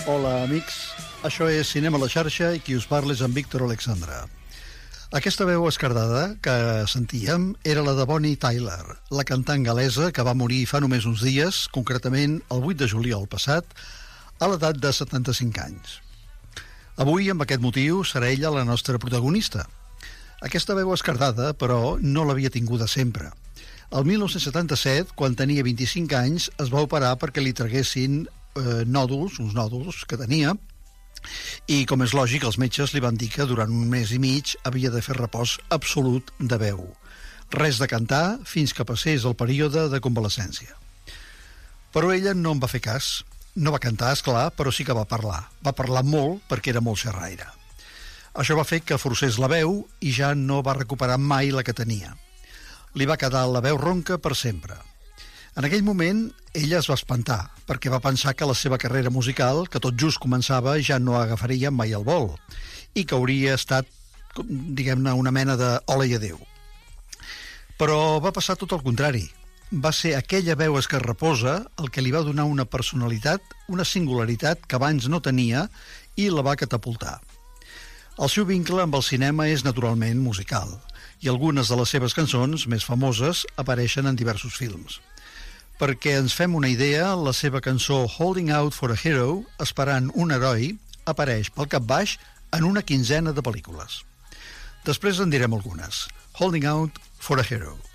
Hola, amics. Això és Cinema a la xarxa i qui us parla és en Víctor Alexandra. Aquesta veu esquerdada que sentíem era la de Bonnie Tyler, la cantant galesa que va morir fa només uns dies, concretament el 8 de juliol passat, a l'edat de 75 anys. Avui, amb aquest motiu, serà ella la nostra protagonista. Aquesta veu esquerdada, però, no l'havia tinguda sempre. El 1977, quan tenia 25 anys, es va operar perquè li traguessin uns nòduls que tenia, i com és lògic, els metges li van dir que durant un mes i mig havia de fer repòs absolut de veu. Res de cantar fins que passés el període de convalescència. Però ella no en va fer cas. No va cantar, esclar, però sí que va parlar. Va parlar molt perquè era molt xerraire. Això va fer que forcés la veu i ja no va recuperar mai la que tenia. Li va quedar la veu ronca per sempre. En aquell moment, ella es va espantar, perquè va pensar que la seva carrera musical, que tot just començava, ja no agafaria mai el vol, i que hauria estat, diguem-ne, una mena de hola i adéu. Però va passar tot el contrari. Va ser aquella veu esgarraposa el que li va donar una personalitat, una singularitat que abans no tenia i la va catapultar. El seu vincle amb el cinema és naturalment musical, i algunes de les seves cançons més famoses apareixen en diversos films. Perquè ens fem una idea, la seva cançó Holding Out for a Hero, esperant un heroi, apareix pel cap baix en una quinzena de pel·lícules. Després en direm algunes. Holding Out for a Hero.